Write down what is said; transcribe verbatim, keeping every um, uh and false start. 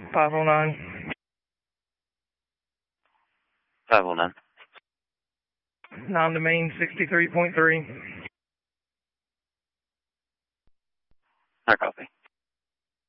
five oh nine. five oh nine. Non-domain sixty-three point three. I copy.